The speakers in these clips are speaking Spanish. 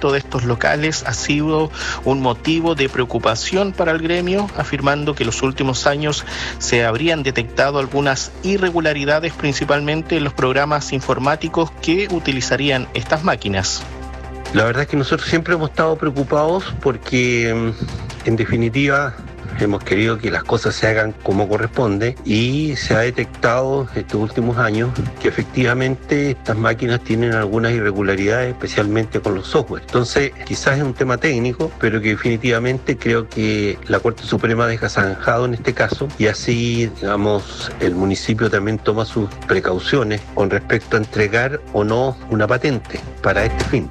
funcionamiento de estos locales ha sido un motivo de preocupación para el gremio, afirmando que en los últimos años se habrían detectado algunas irregularidades, principalmente en los programas informáticos que utilizarían estas máquinas. La verdad es que nosotros siempre hemos estado preocupados porque, en definitiva, hemos querido que las cosas se hagan como corresponde y se ha detectado estos últimos años que efectivamente estas máquinas tienen algunas irregularidades, especialmente con los software. Entonces, quizás es un tema técnico, pero que definitivamente creo que la Corte Suprema deja zanjado en este caso y así, digamos, el municipio también toma sus precauciones con respecto a entregar o no una patente para este fin.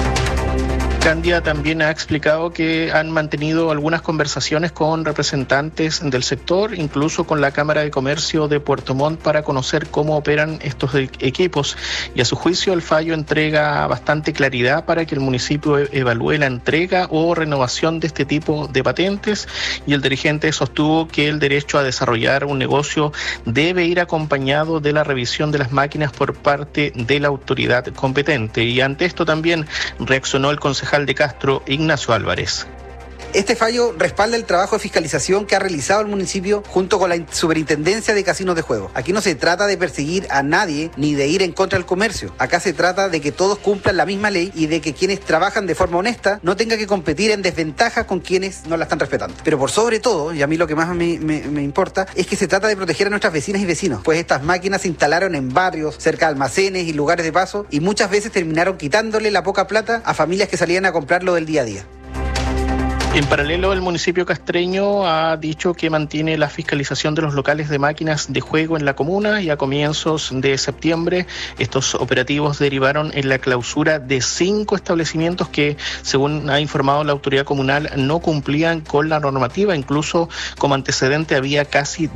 Candia también ha explicado que han mantenido algunas conversaciones con representantes del sector, incluso con la Cámara de Comercio de Puerto Montt, para conocer cómo operan estos equipos. Y a su juicio el fallo entrega bastante claridad para que el municipio evalúe la entrega o renovación de este tipo de patentes, y el dirigente sostuvo que el derecho a desarrollar un negocio debe ir acompañado de la revisión de las máquinas por parte de la autoridad competente. Y ante esto también reaccionó el concejal de Castro, Ignacio Álvarez. Este fallo respalda el trabajo de fiscalización que ha realizado el municipio junto con la Superintendencia de Casinos de Juego. Aquí no se trata de perseguir a nadie ni de ir en contra del comercio. Acá se trata de que todos cumplan la misma ley y de que quienes trabajan de forma honesta no tengan que competir en desventaja con quienes no la están respetando. Pero por sobre todo, y a mí lo que más me importa, es que se trata de proteger a nuestras vecinas y vecinos, pues estas máquinas se instalaron en barrios, cerca de almacenes y lugares de paso, y muchas veces terminaron quitándole la poca plata a familias que salían a comprarlo del día a día. En paralelo, el municipio castreño ha dicho que mantiene la fiscalización de los locales de máquinas de juego en la comuna, y a comienzos de septiembre estos operativos derivaron en la clausura de 5 establecimientos que, según ha informado la autoridad comunal, no cumplían con la normativa. Incluso como antecedente había casi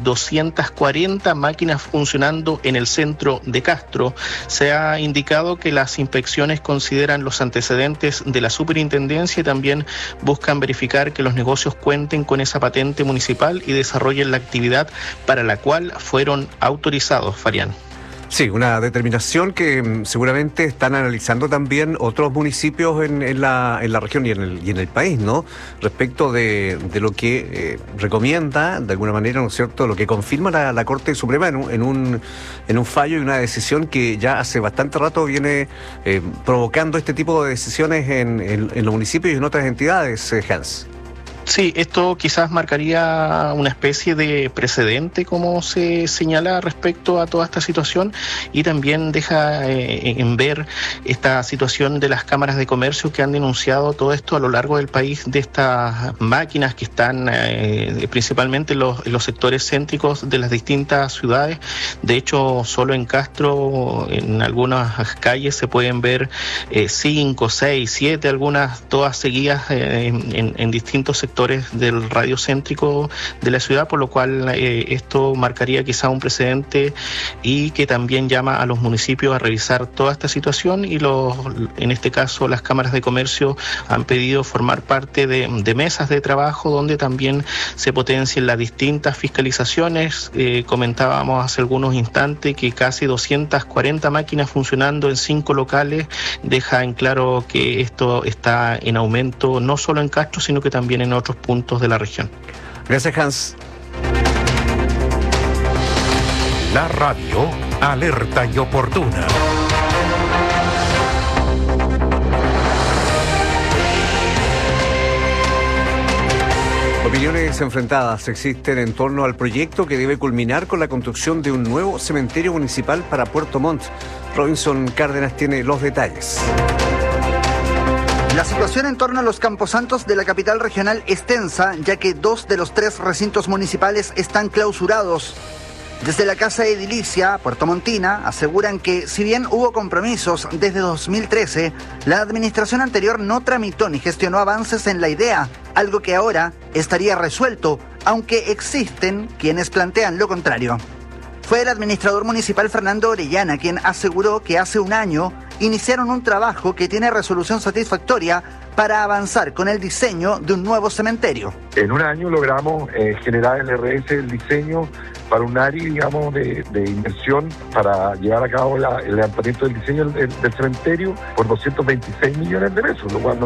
240 máquinas funcionando en el centro de Castro. Se ha indicado que las inspecciones consideran los antecedentes de la superintendencia y también buscan verificar que los negocios cuenten con esa patente municipal y desarrollen la actividad para la cual fueron autorizados. Farián. Sí, una determinación que seguramente están analizando también otros municipios en la región y en el país, ¿no? Respecto de lo que recomienda, de alguna manera, ¿no es cierto?, lo que confirma la Corte Suprema en un fallo y una decisión que ya hace bastante rato viene provocando este tipo de decisiones en los municipios y en otras entidades, Hans. Sí, esto quizás marcaría una especie de precedente, como se señala, respecto a toda esta situación, y también deja en ver esta situación de las cámaras de comercio que han denunciado todo esto a lo largo del país, de estas máquinas que están principalmente en los sectores céntricos de las distintas ciudades. De hecho, solo en Castro, en algunas calles se pueden ver 5, 6, 7, algunas todas seguidas en distintos sectores del radio céntrico de la ciudad, por lo cual esto marcaría quizá un precedente, y que también llama a los municipios a revisar toda esta situación. Y en este caso las cámaras de comercio han pedido formar parte de mesas de trabajo donde también se potencien las distintas fiscalizaciones. Comentábamos hace algunos instantes que casi 240 máquinas funcionando en 5 locales deja en claro que esto está en aumento no solo en Castro, sino que también en otros puntos de la región. Gracias, Hans. La radio alerta y oportuna. Opiniones enfrentadas existen en torno al proyecto que debe culminar con la construcción de un nuevo cementerio municipal para Puerto Montt. Robinson Cárdenas tiene los detalles. La situación en torno a los camposantos de la capital regional es tensa, ya que 2 de los 3 recintos municipales están clausurados. Desde la Casa Edilicia puertomontina aseguran que, si bien hubo compromisos desde 2013, la administración anterior no tramitó ni gestionó avances en la idea, algo que ahora estaría resuelto, aunque existen quienes plantean lo contrario. Fue el administrador municipal Fernando Orellana quien aseguró que hace un año iniciaron un trabajo que tiene resolución satisfactoria para avanzar con el diseño de un nuevo cementerio. En un año logramos generar el RS, el diseño para un área, digamos, de inversión para llevar a cabo el levantamiento del diseño del cementerio por 226 millones de pesos, lo cual